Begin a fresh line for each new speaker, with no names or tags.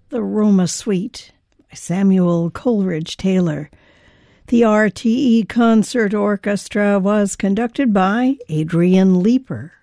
the Roma Suite by Samuel Coleridge Taylor. The RTE Concert Orchestra was conducted by Adrian Leeper.